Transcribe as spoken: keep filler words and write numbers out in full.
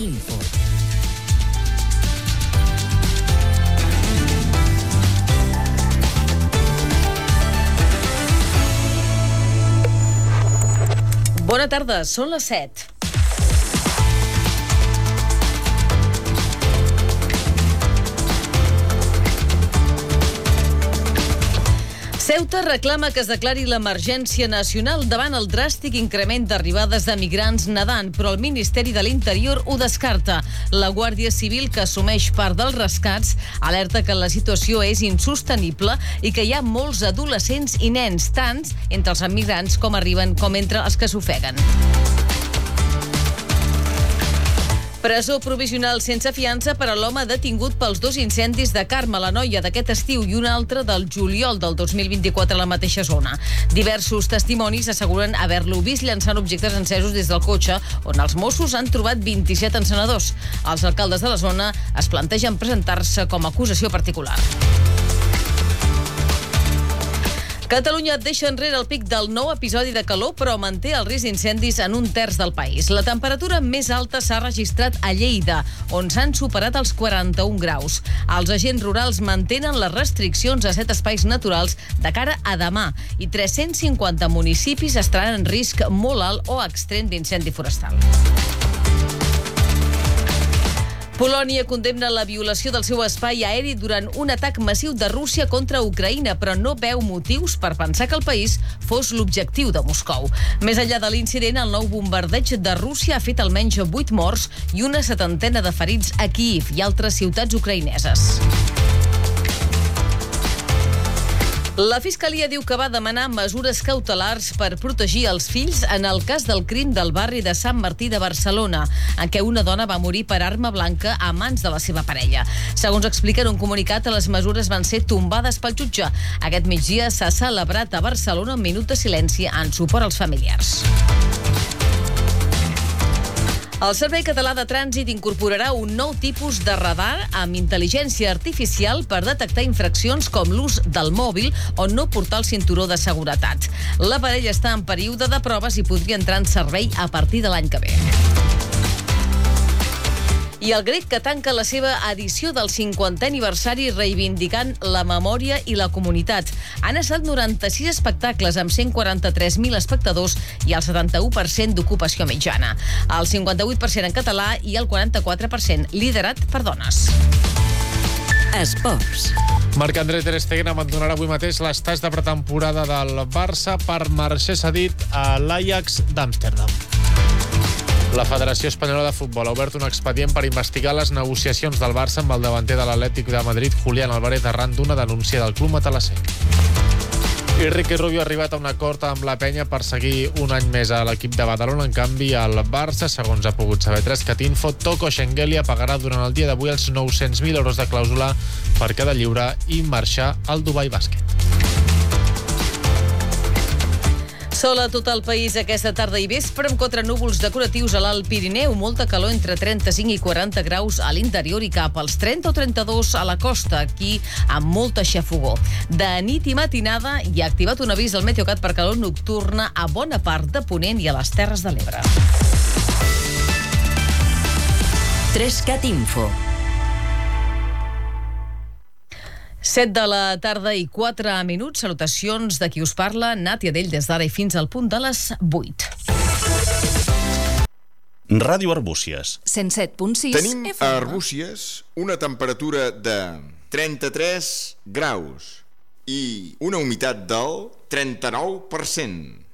Info. Bona tarda, són les set. Ceuta reclama que es declari l'emergència nacional davant el dràstic increment d'arribades de migrants nedant, però el Ministeri de l'Interior ho descarta. La Guàrdia Civil, que assumeix part dels rescats, alerta que la situació és insostenible i que hi ha molts adolescents i nens, tants entre els emigrants com arriben com entre els que s'ofeguen. Presó provisional sense fiança per a l'home detingut pels dos incendis de Carme, la Noia d'aquest estiu, i un altre del juliol del dos mil vint-i-quatre a la mateixa zona. Diversos testimonis asseguren haver-lo vist llançant objectes encesos des del cotxe, on els Mossos han trobat vint-i-set encenedors. Els alcaldes de la zona es plantegen presentar-se com a acusació particular. Catalunya deixa enrere el pic del nou episodi de calor, però manté el risc d'incendis en un terç del país. La temperatura més alta s'ha registrat a Lleida, on s'han superat els quaranta-un graus. Els agents rurals mantenen les restriccions a set espais naturals de cara a demà i tres-cents cinquanta municipis estaran en risc molt alt o extrem d'incendi forestal. Polònia condemna la violació del seu espai aeri durant un atac massiu de Rússia contra Ucraïna, però no veu motius per pensar que el país fos l'objectiu de Moscou. Més enllà de l'incident, el nou bombardeig de Rússia ha fet almenys vuit morts i una setantena de ferits a Kíiv i altres ciutats ucraïneses. La Fiscalia diu que va demanar mesures cautelars per protegir els fills en el cas del crim del barri de Sant Martí de Barcelona, en què una dona va morir per arma blanca a mans de la seva parella. Segons explica en un comunicat, les mesures van ser tombades pel jutge. Aquest migdia s'ha celebrat a Barcelona un minut de silenci en suport als familiars. El Servei Català de Trànsit incorporarà un nou tipus de radar amb intel·ligència artificial per detectar infraccions com l'ús del mòbil o no portar el cinturó de seguretat. L'aparell està en període de proves i podria entrar en servei a partir de l'any que ve. I el grec, que tanca la seva edició del cinquantè aniversari reivindicant la memòria i la comunitat. Han estat noranta-sis espectacles amb cent quaranta-tres mil espectadors i el setanta-u per cent d'ocupació mitjana. El cinquanta-vuit per cent en català i el quaranta-quatre per cent liderat per dones. Esports. Marc-André Ter Stegen abandonarà avui mateix l'estàs de pretemporada del Barça per marxar cedit a l'Ajax d'Amsterdam. La Federació Espanyola de Futbol ha obert un expedient per investigar les negociacions del Barça amb el davanter de l'Atlètic de Madrid, Julián Álvarez, arran d'una denúncia del club matalasser. I Ricky Rubio ha arribat a un acord amb la penya per seguir un any més a l'equip de Badalona. En canvi, el Barça, segons ha pogut saber Trescat Info, Toko Schengelia pagarà durant el dia d'avui els nou-cents mil euros de clàusula per quedar lliure i marxar al Dubai Bàsquet. Sol a tot el país aquesta tarda i vespre amb quatre núvols decoratius a l'Alt Pirineu, molta calor entre trenta-cinc i quaranta graus a l'interior i cap als trenta o trenta-dos a la costa, aquí amb molta xafogor. De nit i matinada hi ha activat un avís al Meteocat per calor nocturna a bona part de Ponent i a les Terres de l'Ebre. Trescat Info. set de la tarda i quatre minuts. Salutacions de qui us parla, Nàtia Dell, des d'ara i fins al punt de les vuit. Ràdio Arbúcies. cent set punt sis. Tenim F M. a Arbúcies una temperatura de trenta-tres graus i una humitat del trenta-nou per cent.